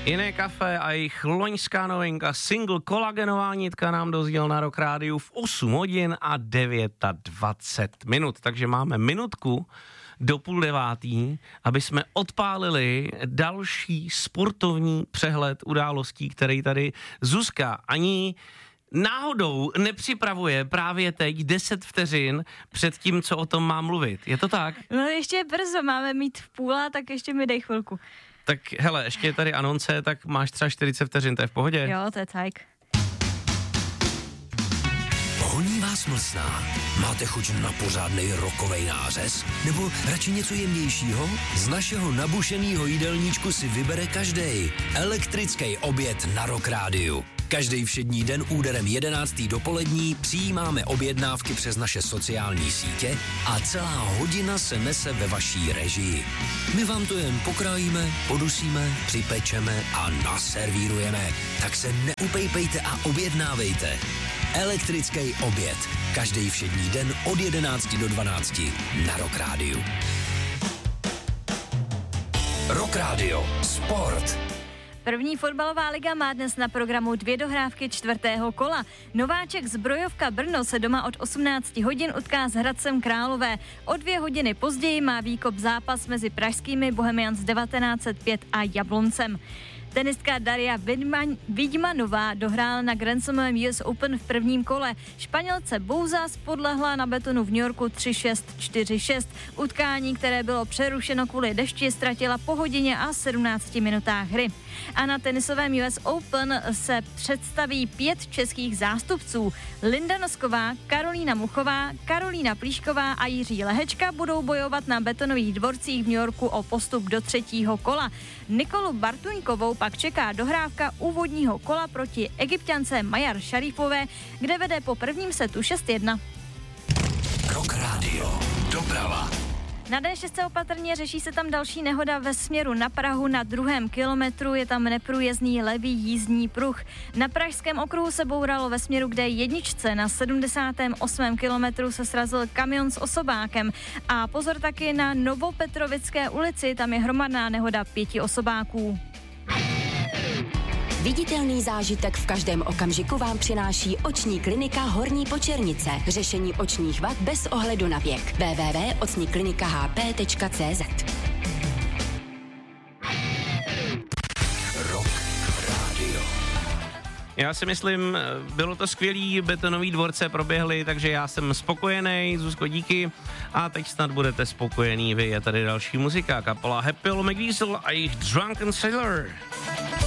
Jiné kafe a jejich loňská novinka single Kolagenová nitka nám dozděl na Rock Rádiu v 8 hodin a 29 minut. Takže máme minutku do 8:30, aby jsme odpálili další sportovní přehled událostí, který tady Zuzka ani náhodou nepřipravuje právě teď 10 vteřin před tím, co o tom má mluvit. Je to tak? No ještě je brzo, máme mít v půl, tak ještě mi dej chvilku. Tak hele, ještě je tady anonce, tak máš třeba 40 vteřin, to je v pohodě? Jo, to je tak. Honí vás mlsná? Máte chuť na pořádnej rokovej nářez? Nebo radši něco jemnějšího? Z našeho nabušenýho jídelníčku si vybere každej. Elektrický oběd na Rock Rádiu. Každý všední den úderem 11. dopolední přijímáme objednávky přes naše sociální sítě a celá hodina se nese ve vaší režii. My vám to jen pokrájíme, podusíme, připečeme a naservírujeme. Tak se neupejpejte a objednávejte. Elektrický oběd. Každý všední den od 11 do 12 na Rock Rádiu. Rock Radio. Sport. První fotbalová liga má dnes na programu 2 dohrávky 4. kola. Nováček Zbrojovka Brno se doma od 18 hodin utká s Hradcem Králové. O 2 hodiny později má výkop zápas mezi pražskými Bohemians 1905 a Jabloncem. Tenistka Daria Vidmanová dohrála na Grand Slamovém US Open v prvním kole. Španělce Bouzas podlehla na betonu v New Yorku 3-6, 4-6. Utkání, které bylo přerušeno kvůli dešti, ztratila po hodině a 17 minutách hry. A na tenisovém US Open se představí 5 českých zástupců. Linda Nosková, Karolína Muchová, Karolína Plíšková a Jiří Lehečka budou bojovat na betonových dvorcích v New Yorku o postup do 3. kola. Nikolu Bartuňkovou pak čeká dohrávka úvodního kola proti Egypťance Majar Šarifové, kde vede po prvním setu 6-1. Rock Radio. Doprava. Na D6 opatrně, řeší se tam další nehoda ve směru na Prahu na 2. kilometru, je tam neprůjezdný levý jízdní pruh. Na pražském okruhu se bouralo ve směru k D1, na 78. kilometru se srazil kamion s osobákem. A pozor taky na Novopetrovické ulici, tam je hromadná nehoda 5 osobáků. Viditelný zážitek v každém okamžiku vám přináší oční klinika Horní Počernice. Řešení očních vad bez ohledu na věk. www.ocniklinikahp.cz. Rock Radio. Já si myslím, bylo to skvělý, betonový dvorce proběhly, takže já jsem spokojený, Zuzko, díky. A teď snad budete spokojený vy, je tady další muzika, kapela Happy Old McDiesel a jejich Drunken Sailor.